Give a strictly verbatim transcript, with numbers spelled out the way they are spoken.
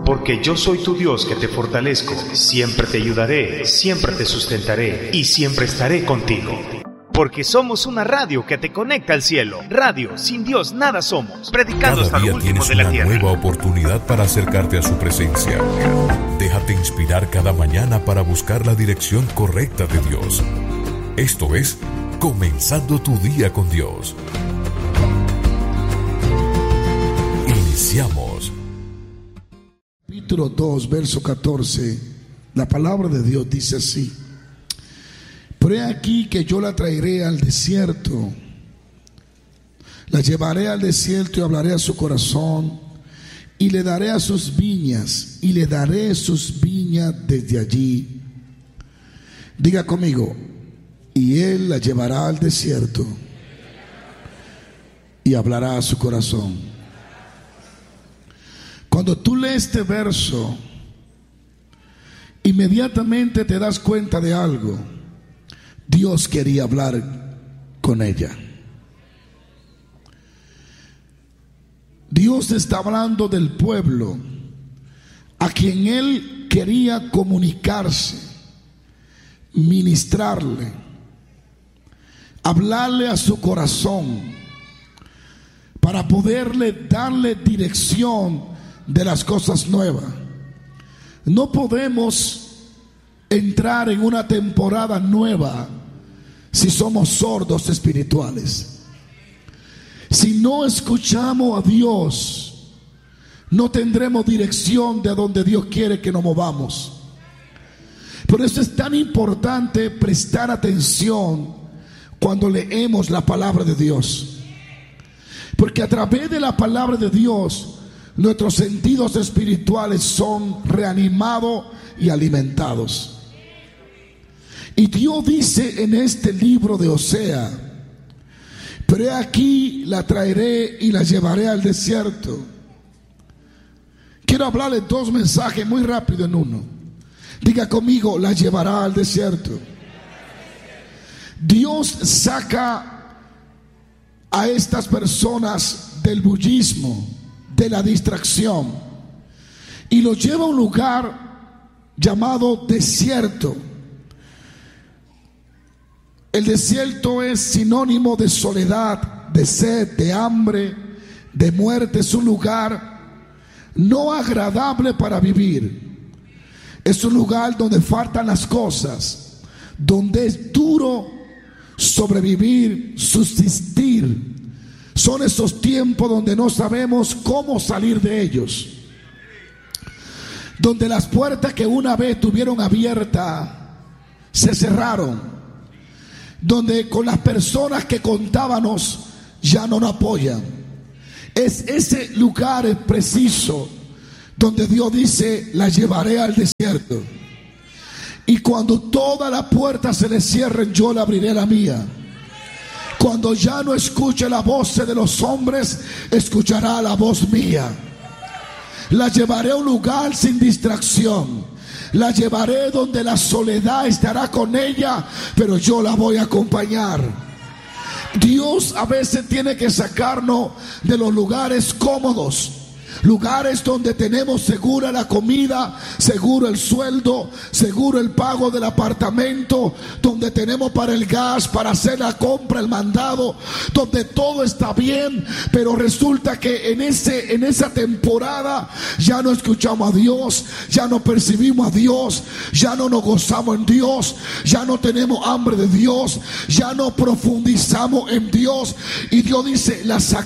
Porque yo soy tu Dios que te fortalezco, siempre te ayudaré, siempre te sustentaré y siempre estaré contigo. Porque somos una radio que te conecta al cielo. Radio, sin Dios nada somos. Predicando hasta lo último de la tierra. Cada día tienes una nueva oportunidad para acercarte a su presencia. Déjate inspirar cada mañana para buscar la dirección correcta de Dios. Esto es Comenzando tu Día con Dios. Iniciamos. Capítulo dos, verso catorce. La palabra de Dios dice así: pero he aquí que yo la traeré al desierto, la llevaré al desierto y hablaré a su corazón, y le daré a sus viñas, y le daré sus viñas desde allí. Diga conmigo: y él la llevará al desierto y hablará a su corazón. Cuando tú lees este verso, inmediatamente te das cuenta de algo. Dios quería hablar con ella. Dios está hablando del pueblo a quien Él quería comunicarse, ministrarle, hablarle a su corazón para poderle darle dirección de las cosas nuevas. No podemos entrar en una temporada nueva si somos sordos espirituales. Si no escuchamos a Dios, no tendremos dirección de donde Dios quiere que nos movamos. Por eso es tan importante prestar atención cuando leemos la palabra de Dios, porque a través de la palabra de Dios nuestros sentidos espirituales son reanimados y alimentados. Y Dios dice en este libro de Osea: pero he aquí la traeré y la llevaré al desierto. Quiero hablarle dos mensajes muy rápido en uno. Diga conmigo: la llevará al desierto. Dios saca a estas personas del bullismo, de la distracción, y los lleva a un lugar llamado desierto. El desierto es sinónimo de soledad, de sed, de hambre, de muerte. Es un lugar no agradable para vivir. Es un lugar donde faltan las cosas, donde es duro sobrevivir, subsistir. Son esos tiempos donde no sabemos cómo salir de ellos, donde las puertas que una vez tuvieron abiertas se cerraron, donde con las personas que contábamos ya no nos apoyan. Es ese lugar preciso donde Dios dice: la llevaré al desierto, y cuando todas las puertas se le cierren, yo le abriré la mía. Cuando ya no escuche la voz de los hombres, escuchará la voz mía. La llevaré a un lugar sin distracción. La llevaré donde la soledad estará con ella, pero yo la voy a acompañar. Dios a veces tiene que sacarnos de los lugares cómodos, lugares donde tenemos segura la comida, seguro el sueldo, seguro el pago del apartamento, donde tenemos para el gas, para hacer la compra, el mandado, donde todo está bien, pero resulta que en ese en esa temporada ya no escuchamos a Dios, ya no percibimos a Dios, ya no nos gozamos en Dios, ya no tenemos hambre de Dios, ya no profundizamos en Dios. Y Dios dice: la sacaré